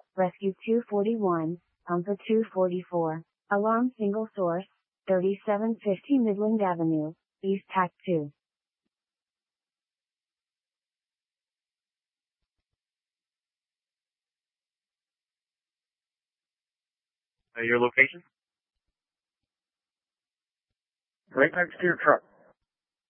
Rescue 241, Pumper 244, Alarm Single Source, 3750 Midland Avenue, East Tac 2. Your location? Right next to your truck.